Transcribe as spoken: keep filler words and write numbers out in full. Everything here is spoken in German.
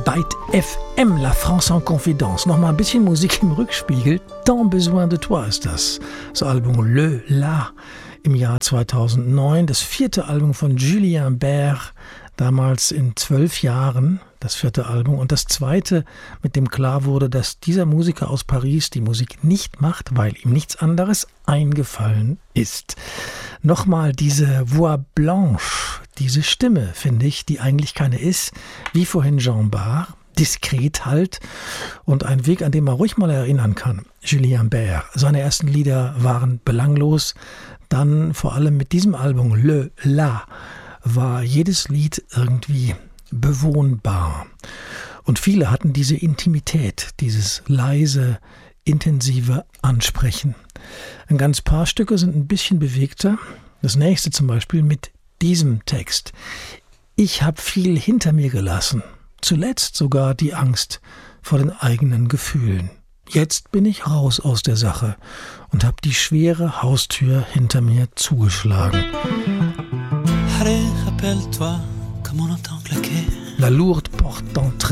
Byte F M, La France en Confidence. Nochmal ein bisschen Musik im Rückspiegel. Tant besoin de toi ist das. Das Album Le La im Jahr zweitausendneun. Das vierte Album von Julien Bert, damals in zwölf Jahren. Das vierte Album. Und das zweite, mit dem klar wurde, dass dieser Musiker aus Paris die Musik nicht macht, weil ihm nichts anderes eingefallen ist. Nochmal diese Voix Blanche, diese Stimme, finde ich, die eigentlich keine ist, wie vorhin Jean Bart, diskret halt und ein Weg, an dem man ruhig mal erinnern kann. Julien Bert, seine ersten Lieder waren belanglos, dann vor allem mit diesem Album Le La war jedes Lied irgendwie bewohnbar. Und viele hatten diese Intimität, dieses leise, intensive Ansprechen. Ein ganz paar Stücke sind ein bisschen bewegter. Das nächste zum Beispiel mit diesem Text. Ich habe viel hinter mir gelassen, zuletzt sogar die Angst vor den eigenen Gefühlen. Jetzt bin ich raus aus der Sache und habe die schwere Haustür hinter mir zugeschlagen. La lourde porte d'entrée.